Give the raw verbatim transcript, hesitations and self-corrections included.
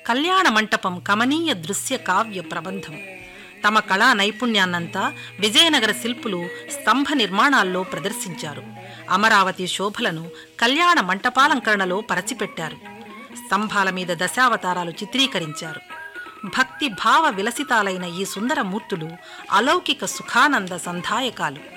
కళ్యాణ మంటపం కమనీయ దృశ్య కావ్య ప్రబంధం. తమ కళా నైపుణ్యాన్నంతా విజయనగర శిల్పులు స్తంభ నిర్మాణాల్లో ప్రదర్శించారు. అమరావతి శోభలను కళ్యాణ మంటపాలంకరణలో పరచిపెట్టారు. స్తంభాల మీద దశావతారాలు చిత్రీకరించారు. భక్తి భావ విలసితాలైన ఈ సుందర మూర్తులు అలౌకిక సుఖానంద సంధాయకాలు.